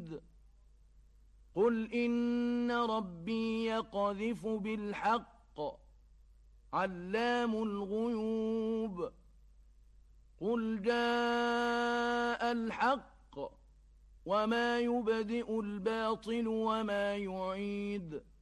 بعيد قل إن ربي يقذف بالحق علام الغيوب قل جاء الحق وما يبدئ الباطل وما يعيد